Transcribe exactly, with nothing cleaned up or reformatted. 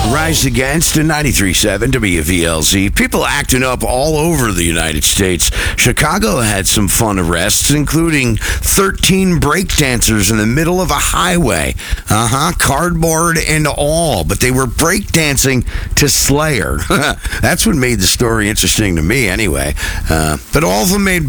Rise Against in ninety-three point seven W V L Z. People acting up all over the United States. Chicago had some fun arrests, including thirteen breakdancers in the middle of a highway. Uh-huh, cardboard and all. But they were breakdancing to Slayer. That's what made the story interesting to me, anyway. Uh, but all of them made